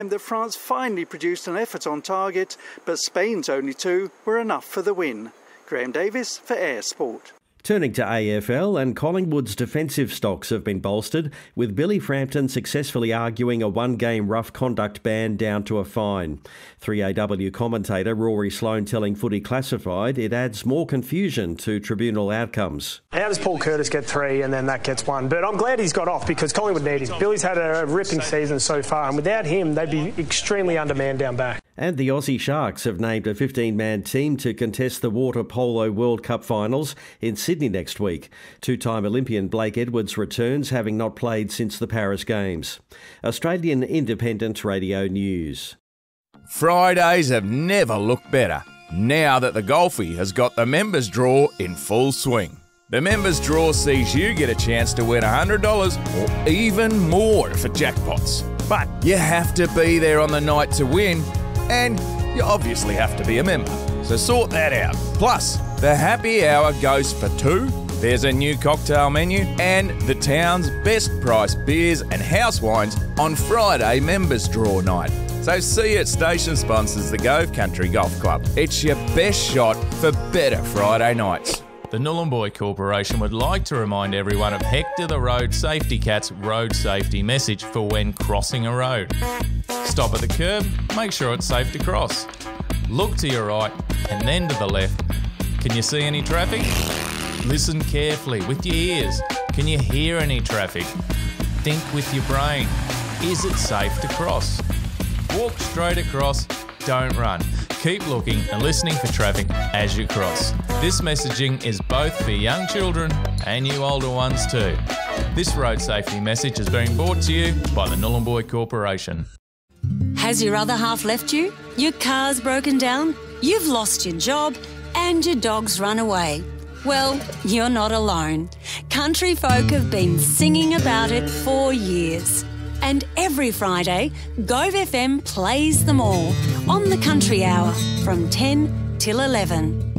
that France finally produced an effort on target, but Spain's only 2 were enough for the win. Graham Davis for Air Sport. Turning to AFL, and Collingwood's defensive stocks have been bolstered, with Billy Frampton successfully arguing a one-game rough conduct ban down to a fine. 3AW commentator Rory Sloane telling Footy Classified it adds more confusion to tribunal outcomes. How does Paul Curtis get 3 and then that gets 1? But I'm glad he's got off because Collingwood need him. Billy's had a ripping season so far, and without him, they'd be extremely undermanned down back. And the Aussie Sharks have named a 15-man team to contest the Water Polo World Cup finals in Sydney next week. Two-time Olympian Blake Edwards returns, having not played since the Paris Games. Australian Independent Radio News. Fridays have never looked better, now that the Golfie has got the members draw in full swing. The members draw sees you get a chance to win $100 or even more for jackpots. But you have to be there on the night to win, and you obviously have to be a member. So sort that out. Plus, the happy hour goes for 2. There's a new cocktail menu and the town's best priced beers and house wines on Friday members draw night. So see you at station sponsors the Gove Country Golf Club. It's your best shot for better Friday nights. The Nhulunbuy Corporation would like to remind everyone of Hector the Road Safety Cat's road safety message for when crossing a road. Stop at the curb, make sure it's safe to cross. Look to your right and then to the left. Can you see any traffic? Listen carefully with your ears. Can you hear any traffic? Think with your brain. Is it safe to cross? Walk straight across, don't run. Keep looking and listening for traffic as you cross. This messaging is both for young children and you older ones too. This road safety message is being brought to you by the Nhulunbuy Corporation. Has your other half left you? Your car's broken down? You've lost your job and your dog's run away? Well, you're not alone. Country folk have been singing about it for years. And every Friday, Gove FM plays them all on the Country Hour from 10 till 11.